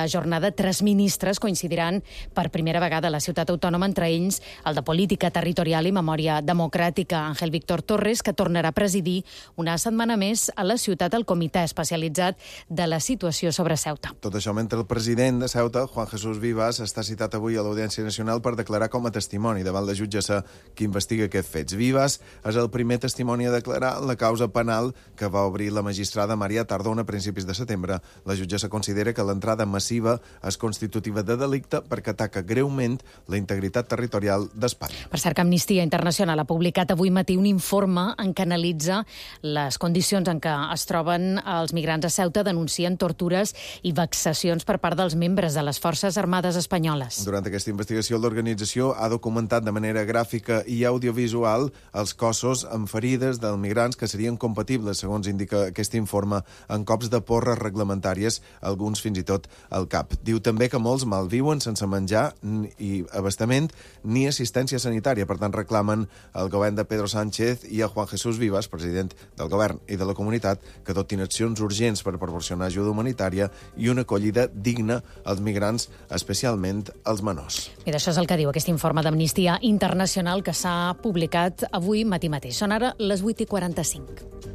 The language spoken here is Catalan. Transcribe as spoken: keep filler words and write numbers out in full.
la jornada, tres ministres coincidiran per primera vegada a la ciutat autònoma, entre ells el de Política Territorial i Memòria Democràtica, Ángel Víctor Torres, que tornarà a presidir una setmana més a la ciutat el comitè especialitzat de la situació sobre Ceuta. Tot això mentre el president de Ceuta, Juan Jesús Vivas, està citat avui a l'Audiència Nacional per declarar com a testimoni davant la jutgessa que investiga aquests fets. Vivas és el primer testimoni a declarar en la causa penal que va obrir la magistrada Maria Tardona a principis de setembre. La jutgessa considera que l'entrada massiva és constitutiva de delicte perquè ataca greument la integritat territorial d'Espanya. Per cert, que Amnistia Internacional ha publicat avui matí un informe en què analitza les condicions en què es troben els migrants a Ceuta, denuncien tortures i vexacions per part dels membres de les Forces Armades espanyoles. Durant aquesta investigació, l'organització ha documentat de manera gràfica i audiovisual els cossos amb ferides dels migrants que serien compatibles, segons indica aquest informe, en cops de porres reglamentàries, alguns fins i tot al cap. Diu també que molts malviuen sense menjar i abastament ni assistència sanitària. Per tant, reclamen al govern de Pedro Sánchez i a Juan Jesús Vivas, president del govern i de la comunitat, que adoptin accions urgents per proporcionar ajuda humanitària i una acollida digna als migrants, especialment als menors. I d'això és el que diu aquest informe d'Amnistia Internacional que s'ha publicat avui matí mateix. Són ara les vuit i quaranta-cinc.